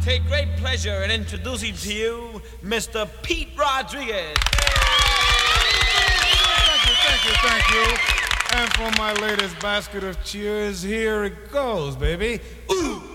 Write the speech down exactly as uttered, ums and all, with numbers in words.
take great pleasure in introducing to you Mister Pete Rodriguez. Thank you, thank you, thank you. And for my latest basket of cheers, here it goes, baby. Ooh.